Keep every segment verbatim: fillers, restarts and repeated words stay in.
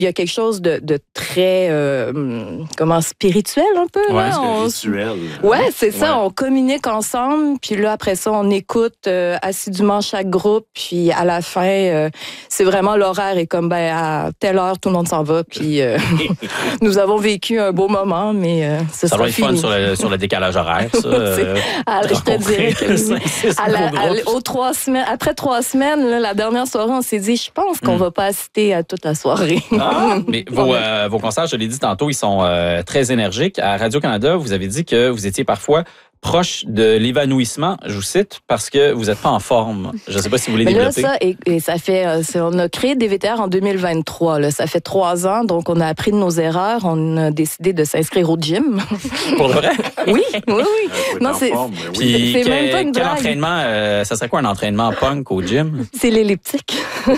il y a quelque chose de, de très, euh, comment, spirituel un peu. Ouais, là. c'est On, rituel. ouais, c'est ça. Ouais. On communique ensemble, puis là, après ça, on écoute euh, assidûment chaque groupe, puis à la fin, euh, c'est vraiment l'horaire est comme, ben, à telle heure, tout le monde s'en va, puis euh, nous avons vécu un beau moment, mais euh, ce Ça sera doit être fini. fun sur le, sur le décalage horaire, ça. euh, Ah, je te dirais que oui. c'est À la- à- aux trois semaines, après trois semaines, là, la dernière soirée, on s'est dit, je pense qu'on Mm. va pas assister à toute la soirée. Ah, mais vos, euh, vos concerts, je l'ai dit tantôt, ils sont euh, très énergiques. À Radio-Canada, vous avez dit que vous étiez parfois proche de l'évanouissement, je vous cite, parce que vous n'êtes pas en forme. Je ne sais pas si vous voulez Mais là, développer. ça, et, et ça fait, euh, c'est- on a créé D V T R en deux mille vingt-trois. Là. Ça fait trois ans, donc on a appris de nos erreurs. On a décidé de s'inscrire au gym. Pour le vrai? oui, oui, oui. Faut être Non, en c'est- forme, mais oui. Puis, c'est que- même pas une quel blague. entraînement, euh, ça serait quoi un entraînement punk au gym? C'est l'elliptique.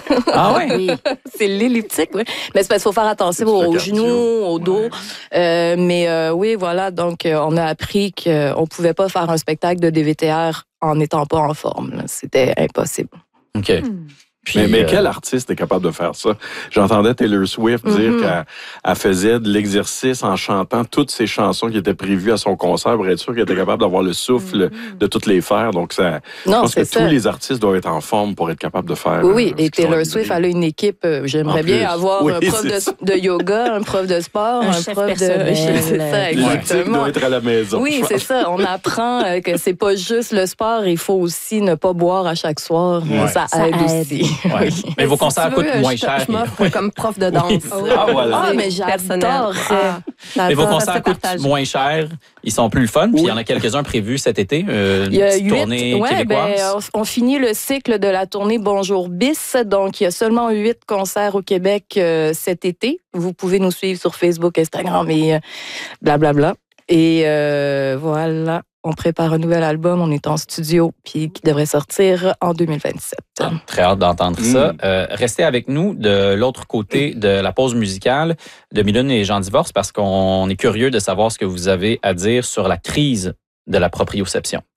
Ah ouais? Oui, c'est l'elliptique, oui. Mais c'est parce qu'il faut faire attention Tu fais aux cardio. genoux, au dos. Ouais. Euh, mais euh, oui, voilà, donc euh, on a appris qu'on ne pouvait pas faire un spectacle de D V T R en n'étant pas en forme. là. C'était impossible. OK. Puis, Mais, mais euh, quel artiste est capable de faire ça? J'entendais Taylor Swift dire Mhm. qu'elle elle faisait de l'exercice en chantant toutes ses chansons qui étaient prévues à son concert pour être sûr qu'elle était capable d'avoir le souffle de toutes les faire. Donc, ça, je Non, pense que c'est ça. tous les artistes doivent être en forme pour être capables de faire. Oui, oui. euh, Et ce qu'ils sont Taylor livrés. Swift, elle a une équipe. euh, J'aimerais En bien plus. avoir Oui, un prof c'est ça. de, de yoga, un prof de sport, Un un, chef prof de. personnel. C'est ça, L'électrique exactement. doit être à la maison. Oui, je c'est pense. ça. On apprend euh, que c'est pas juste le sport, il faut aussi ne pas boire à chaque soir. Ouais. Ça, Ça aide, aide. aussi. ouais. Mais vos Si concerts tu veux, coûtent moins je, cher. Je m'offre comme prof de danse. Ah, voilà. Ah, mais Personnel. j'adore ça. Mais vos J'adore. concerts se coûtent partage. moins cher, ils sont plus le fun, puis il Oui. y en a quelques-uns prévus cet été, euh, une Il y a petite huit, tournée ouais, québécoise. ben, on, on finit le cycle de la tournée Bonjour Bis. Donc, il y a seulement huit concerts au Québec euh, cet été. Vous pouvez nous suivre sur Facebook, Instagram et euh, blablabla. Et euh, voilà, on prépare un nouvel album. On est en studio, puis qui devrait sortir en deux mille vingt-sept. Ah, très hâte d'entendre Mm. ça. Euh, restez avec nous de l'autre côté de la pause musicale de Mylène et Jean Divorce parce qu'on est curieux de savoir ce que vous avez à dire sur la crise de la proprioception.